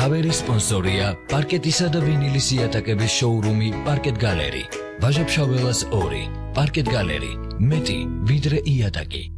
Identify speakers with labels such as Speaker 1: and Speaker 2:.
Speaker 1: მთავარი სპონსორია პარკეტისა და ვინილის იატაკების შოურუმი პარკეტ გალერი. ვაჟა-ფშაველას 2. პარკეტ გალერი. მეტი ვიდრე იატაკი.